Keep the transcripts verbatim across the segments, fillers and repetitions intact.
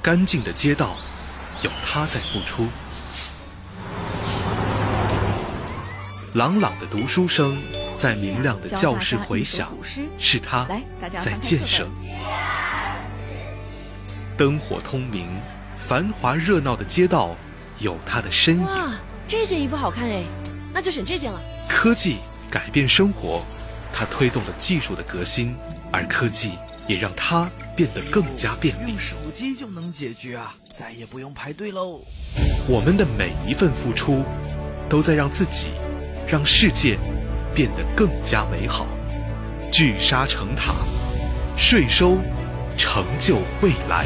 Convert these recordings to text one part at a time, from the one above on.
干净的街道有他在付出，朗朗的读书声在明亮的教室回响，是他在建设。灯火通明，繁华热闹的街道有他的身影。 哇，这件衣服好看哎，那就选这件了。 科技改变生活，它推动了技术的革新，而科技也让它变得更加便利。 用手机就能解决啊，再也不用排队喽。 我们的每一份付出，都在让自己、让世界变得更加美好。聚沙成塔，税收成就未来。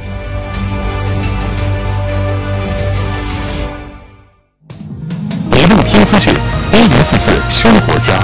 一路听资讯，一零四四生活家。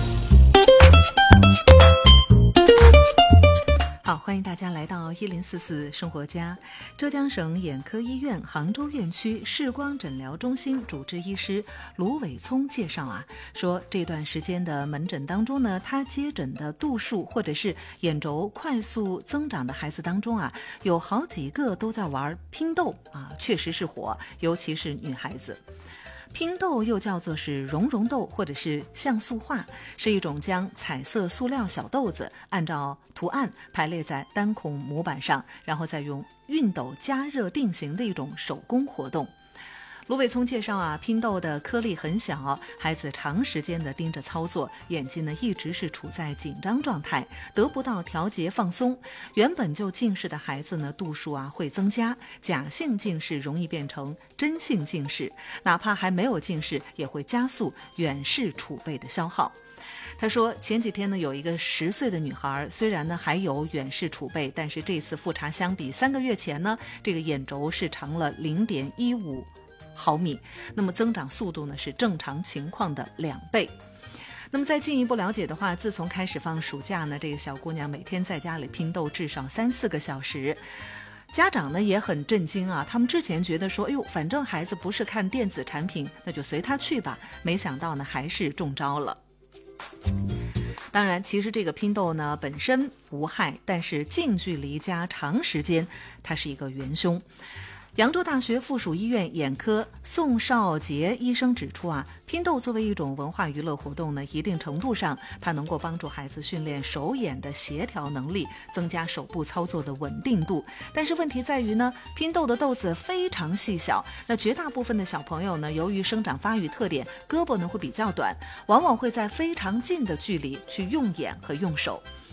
好，欢迎大家来到一零四四生活家。浙江省眼科医院杭州院区视光诊疗中心主治医师卢伟聪介绍啊，说这段时间的门诊当中呢，他接诊的度数或者是眼轴快速增长的孩子当中啊，有好几个都在玩拼豆啊，确实是火，尤其是女孩子。拼豆又叫做是熔融豆或者是像素画，是一种将彩色塑料小豆子按照图案排列在单孔模板上，然后再用熨斗加热定型的一种手工活动。卢伟聪介绍啊，拼豆的颗粒很小，孩子长时间的盯着操作，眼睛呢一直是处在紧张状态，得不到调节放松。原本就近视的孩子呢，度数啊会增加，假性近视容易变成真性近视，哪怕还没有近视，也会加速远视储备的消耗。他说前几天呢，有一个十岁的女孩，虽然呢还有远视储备，但是这次复查相比三个月前呢，这个眼轴是长了 零点一五毫米，那么增长速度呢是正常情况的两倍。那么再进一步了解的话，自从开始放暑假呢，这个小姑娘每天在家里拼豆至少三四个小时。家长呢也很震惊啊，他们之前觉得说，哎呦，反正孩子不是看电子产品，那就随他去吧，没想到呢还是中招了。当然，其实这个拼豆呢本身无害，但是近距离加长时间，它是一个元凶。扬州大学附属医院眼科宋少杰医生指出啊，拼豆作为一种文化娱乐活动呢，一定程度上它能够帮助孩子训练手眼的协调能力，增加手部操作的稳定度。但是问题在于呢，拼豆的豆子非常细小，那绝大部分的小朋友呢，由于生长发育特点，胳膊呢会比较短，往往会在非常近的距离去用眼和用手。